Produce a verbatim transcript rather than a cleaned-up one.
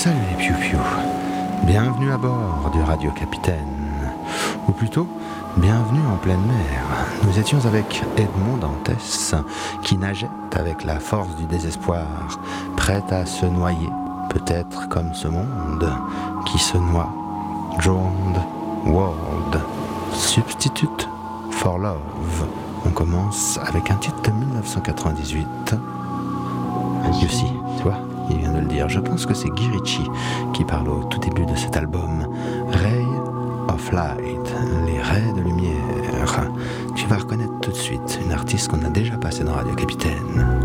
Salut les piou-piou, bienvenue à bord du Radio Capitaine, ou plutôt, bienvenue en pleine mer. Nous étions avec Edmond Dantès, qui nageait avec la force du désespoir, prêt à se noyer, peut-être comme ce monde qui se noie. Drowned World, Substitute for Love. On commence avec un titre de dix-neuf cent quatre-vingt-dix-huit. Lucie, tu vois, il vient de le dire. Je pense que c'est Guy Ritchie qui parle au tout début de cet album. Ray of Light, les raies de lumière. Tu vas reconnaître tout de suite une artiste qu'on a déjà passée dans Radio Capitaine.